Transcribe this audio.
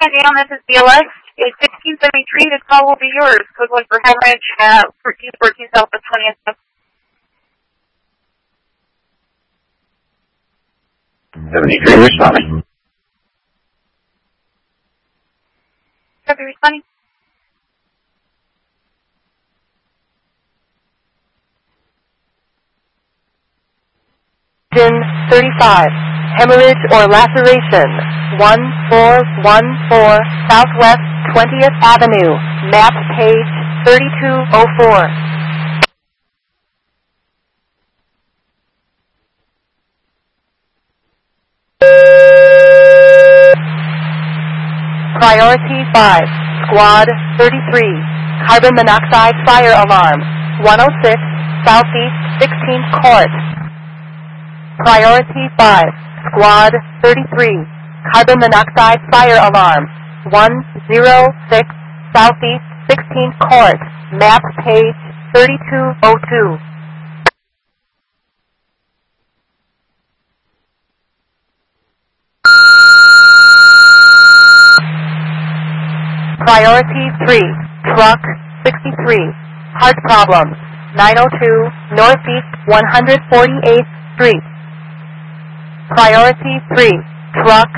down, this is BLS. It's 1673. The call will be yours. Code 1 for hemorrhage, 1314 South of 20th. 73 responding. Copy responding. Engine 35. Hemorrhage or laceration. 1414 Southwest 20th Avenue. Map page 3204. Priority 5. Squad 33. Carbon monoxide fire alarm. 106 Southeast 16th Court. Priority 5. Squad 33. Carbon monoxide fire alarm. 106 Southeast 16th Court. Map page 3202. Priority 3. Truck 63. Heart problems. 902 Northeast 148th Street. Priority 3. Truck